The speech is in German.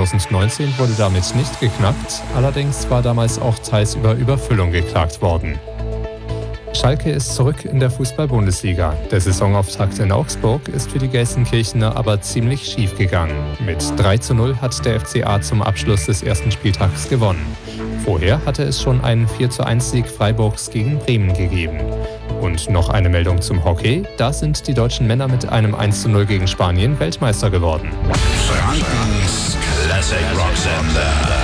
2019 wurde damit nicht geknackt, allerdings war damals auch teils über Überfüllung geklagt worden. Schalke ist zurück in der Fußball-Bundesliga. Der Saisonauftakt in Augsburg ist für die Gelsenkirchener aber ziemlich schief gegangen. Mit 3:0 hat der FCA zum Abschluss des ersten Spieltags gewonnen. Vorher hatte es schon einen 4:1-Sieg Freiburgs gegen Bremen gegeben. Und noch eine Meldung zum Hockey. Da sind die deutschen Männer mit einem 1:0 gegen Spanien Weltmeister geworden. Frankens Classic Rock Sender.